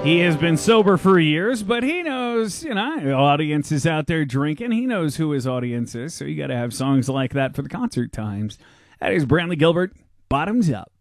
He has been sober for years, but he knows, audience is out there drinking. He knows who his audience is, so you got to have songs like that for the concert times. That is Brantley Gilbert, Bottoms Up.